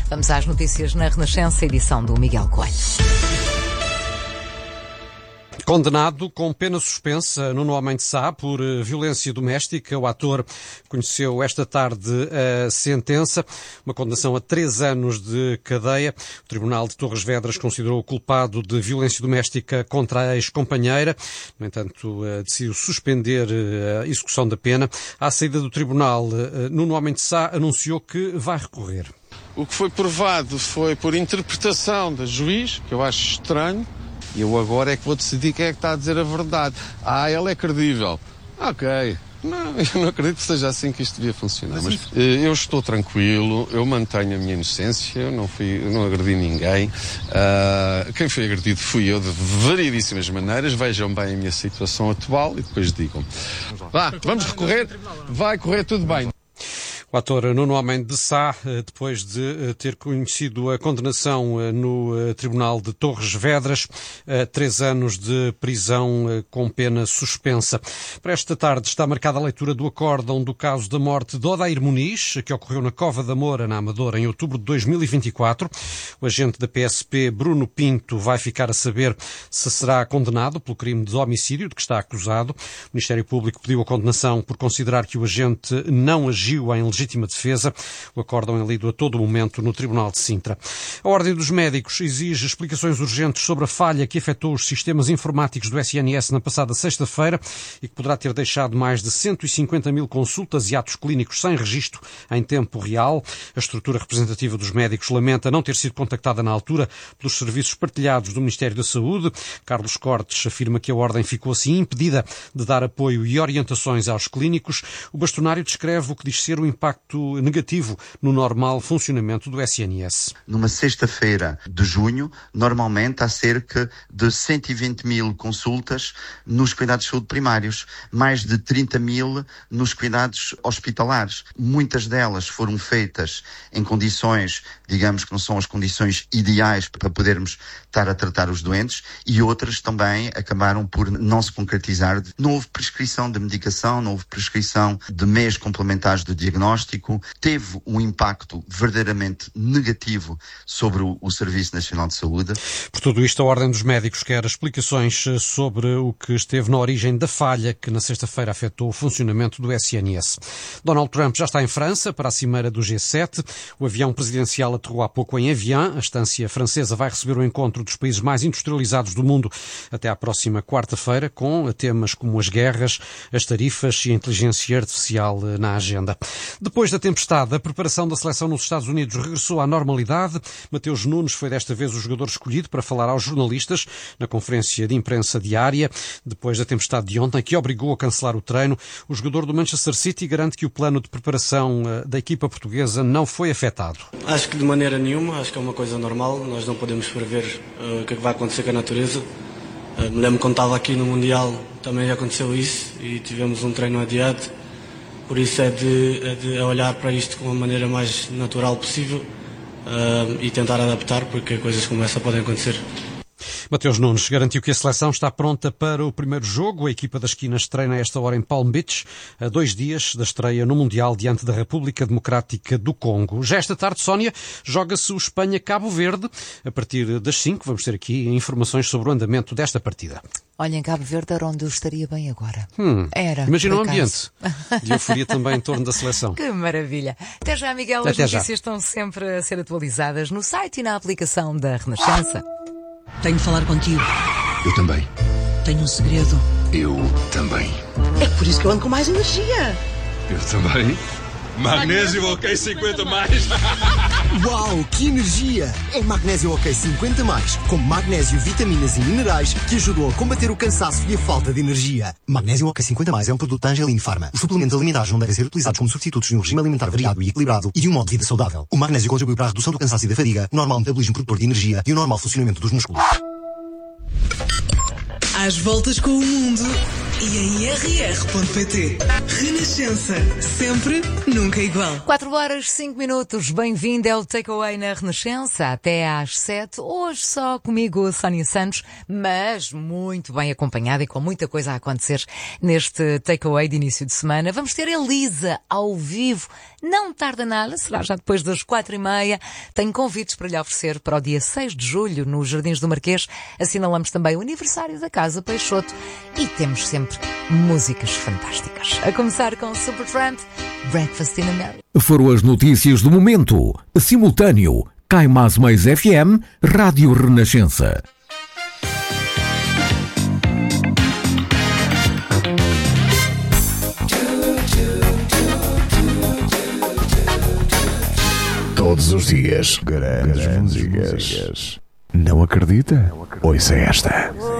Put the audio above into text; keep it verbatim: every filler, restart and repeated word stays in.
Vamos às notícias na Renascença, edição do Miguel Coelho. Condenado com pena suspensa, Nuno Homem de Sá por violência doméstica. O ator conheceu esta tarde a sentença, uma condenação a três anos de cadeia. O Tribunal de Torres Vedras considerou-o culpado de violência doméstica contra a ex-companheira. No entanto, decidiu suspender a execução da pena. À saída do tribunal, Nuno Homem de Sá anunciou que vai recorrer. O que foi provado foi por interpretação da juiz, que eu acho estranho. E eu agora é que vou decidir quem é que está a dizer a verdade. Ah, ela é credível. Ok. Não, eu não acredito que seja assim que isto devia funcionar. Mas uh, eu estou tranquilo, eu mantenho a minha inocência, eu não, fui, eu não agredi ninguém. Uh, quem foi agredido fui eu de variedíssimas maneiras. Vejam bem a minha situação atual e depois digam. Vá, vamos recorrer? Vai correr tudo bem. O ator Nuno Homem de Sá, depois de ter conhecido a condenação no Tribunal de Torres Vedras, três anos de prisão com pena suspensa. Para esta tarde está marcada a leitura do acórdão do caso da morte de Odair Muniz, que ocorreu na Cova da Moura, na Amadora, em outubro de dois mil e vinte e quatro. O agente da P S P, Bruno Pinto, vai ficar a saber se será condenado pelo crime de homicídio de que está acusado. O Ministério Público pediu a condenação por considerar que o agente não agiu em legítima defesa. O acórdão é lido a todo momento no Tribunal de Sintra. A Ordem dos Médicos exige explicações urgentes sobre a falha que afetou os sistemas informáticos do S N S na passada sexta-feira e que poderá ter deixado mais de cento e cinquenta mil consultas e atos clínicos sem registro em tempo real. A estrutura representativa dos médicos lamenta não ter sido contactada na altura pelos serviços partilhados do Ministério da Saúde. Carlos Cortes afirma que a Ordem ficou assim impedida de dar apoio e orientações aos clínicos. O bastonário descreve o que diz ser o impacto negativo no normal funcionamento do S N S. Numa sexta-feira de junho, normalmente há cerca de cento e vinte mil consultas nos cuidados de saúde primários, mais de trinta mil nos cuidados hospitalares. Muitas delas foram feitas em condições, digamos que não são as condições ideais para podermos estar a tratar os doentes, e outras também acabaram por não se concretizar. Não houve prescrição de medicação, não houve prescrição de meios complementares de diagnóstico. Teve um impacto verdadeiramente negativo sobre o, o Serviço Nacional de Saúde. Por tudo isto, a Ordem dos Médicos quer explicações sobre o que esteve na origem da falha que na sexta-feira afetou o funcionamento do S N S. Donald Trump já está em França para a cimeira do G sete. O avião presidencial aterrou há pouco em Evian. A estância francesa vai receber o encontro dos países mais industrializados do mundo até à próxima quarta-feira, com temas como as guerras, as tarifas e a inteligência artificial na agenda. Depois da tempestade, a preparação da seleção nos Estados Unidos regressou à normalidade. Mateus Nunes foi desta vez o jogador escolhido para falar aos jornalistas na conferência de imprensa diária. Depois da tempestade de ontem, que obrigou a cancelar o treino, o jogador do Manchester City garante que o plano de preparação da equipa portuguesa não foi afetado. Acho que de maneira nenhuma, acho que é uma coisa normal. Nós não podemos prever uh, o que é que vai acontecer com a natureza. Uh, me lembro quando estava aqui no Mundial, também aconteceu isso e tivemos um treino adiado. Por isso é de, é de olhar para isto com a maneira mais natural possível uh, e tentar adaptar, porque coisas como essa podem acontecer. Mateus Nunes garantiu que a seleção está pronta para o primeiro jogo. A equipa das esquinas treina a esta hora em Palm Beach, a dois dias da estreia no Mundial diante da República Democrática do Congo. Já esta tarde, Sónia, joga-se o Espanha-Cabo Verde. A partir das cinco vamos ter aqui informações sobre o andamento desta partida. Olha, em Cabo Verde era onde eu estaria bem agora. Hum, era. Imagina o ambiente de euforia também em torno da seleção. Que maravilha. Até já, Miguel. As Até notícias já. Estão sempre a ser atualizadas no site e na aplicação da Renascença. Tenho de falar contigo. Eu também. Tenho um segredo. Eu também. É por isso que eu ando com mais energia. Eu também. Magnésio OK cinquenta mais. Uau, que energia! É Magnésio OK cinquenta mais, com magnésio, vitaminas e minerais que ajudam a combater o cansaço e a falta de energia. Magnésio OK cinquenta mais é um produto da Angelini Pharma. Os suplementos alimentares não devem ser utilizados como substitutos de um regime alimentar variado e equilibrado e de um modo de vida saudável. O magnésio contribui para a redução do cansaço e da fadiga, normal metabolismo produtor de energia e o normal funcionamento dos músculos. Às voltas com o mundo. e em r r ponto p t. Renascença, sempre, nunca igual. quatro horas, cinco minutos. Bem-vindo ao Takeaway na Renascença, até às sete. Hoje só comigo, Sónia Santos, mas muito bem acompanhada e com muita coisa a acontecer neste Takeaway de início de semana. Vamos ter Elisa ao vivo. Não tarda nada, será já depois das quatro e meia. Tenho convites para lhe oferecer para o dia seis de julho, nos Jardins do Marquês. Assinalamos também o aniversário da Casa Peixoto e temos sempre músicas fantásticas. A começar com Supertramp, Breakfast in America. Foram as notícias do momento. Simultâneo, Caimás Mais F M, Rádio Renascença. Todos os dias, grandes, grandes músicas. músicas. Não acredita? Ouça esta.